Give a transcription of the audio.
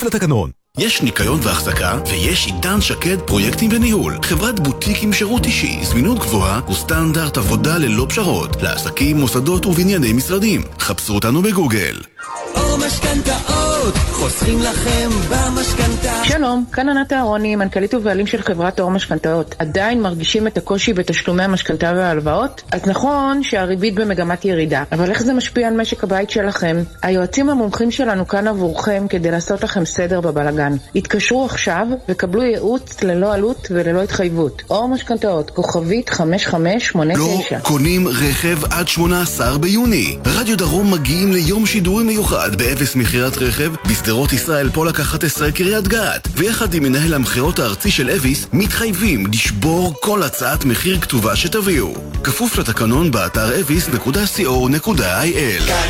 כפוף לתקנון. יש ניקיון והחזקה, ויש עידן שקד פרויקטים וניהול. חברת בוטיק עם שירות אישי, זמינות גבוהה וסטנדרט עבודה ללא פשרות. לעסקים, מוסדות ובנייני משרדים. חפשו אותנו בגוגל. או משכנתאות, חוסכים לכם במשכנתה. שלום, כאן ענת אהרוני, מנכ"לית ובעלים של חברת אור משכנתאות. עדיין מרגישים את הקושי בתשלומי המשכנתה וההלוואות? אז נכון שהריבית במגמת ירידה, אבל איך זה משפיע על משק הבית שלכם? היועצים המומחים שלנו כאן עבורכם כדי לעשות לכם סדר בבלגן. התקשרו עכשיו וקבלו ייעוץ ללא עלות וללא התחייבות. אור משכנתאות, כוכבית 5589. לא קונים רכב עד 18 ביוני. רדיו דרום מגיעים ליום שידורי מיוחד באפס מכירת רכב בסדרות ישראל פולק 11 קריית גת, ויחד עם מנהל המחירות הארצי של אביס מתחייבים לשבור כל הצעת מחיר כתובה שתביאו. כפוף לתקנון באתר avis.co.il.